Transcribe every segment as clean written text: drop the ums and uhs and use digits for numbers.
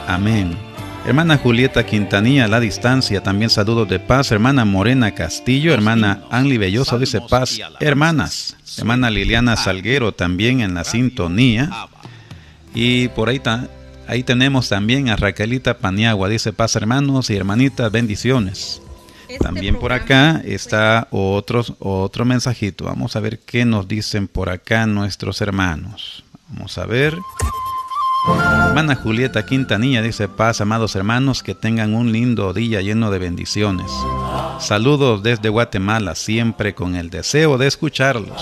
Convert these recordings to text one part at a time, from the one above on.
Amén. Hermana Julieta Quintanilla a la distancia, también saludos de paz. Hermana Morena Castillo, hermana Anli Belloso dice paz, hermanas. Hermana Liliana Salguero también en la sintonía. Y por ahí tenemos también a Raquelita Paniagua, dice paz hermanos y hermanitas, bendiciones. También por acá está otro mensajito. Vamos a ver qué nos dicen por acá nuestros hermanos. Vamos a ver. Hermana Julieta Quintanilla dice paz, amados hermanos, que tengan un lindo día lleno de bendiciones. Saludos desde Guatemala, siempre con el deseo de escucharlos.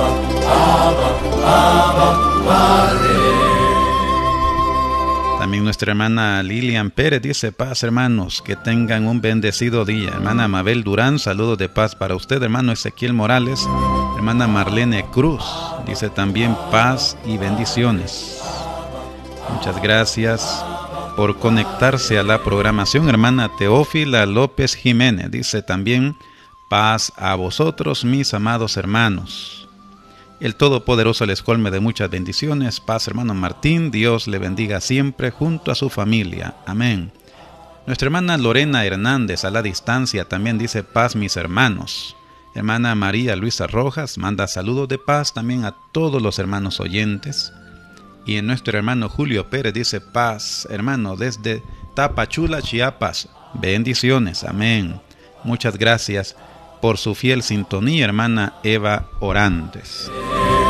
También nuestra hermana Lilian Pérez dice paz hermanos, que tengan un bendecido día. Hermana Mabel Durán, saludos de paz para usted. Hermano Ezequiel Morales, hermana Marlene Cruz dice también paz y bendiciones. Muchas gracias por conectarse a la programación. Hermana Teófila López Jiménez dice también paz a vosotros, mis amados hermanos. El Todopoderoso les colme de muchas bendiciones. Paz, hermano Martín. Dios le bendiga siempre junto a su familia. Amén. Nuestra hermana Lorena Hernández a la distancia también dice paz, mis hermanos. Hermana María Luisa Rojas manda saludos de paz también a todos los hermanos oyentes. Y en nuestro hermano Julio Pérez dice paz, hermano, desde Tapachula, Chiapas. Bendiciones, amén. Muchas gracias por su fiel sintonía, hermana Eva Orantes.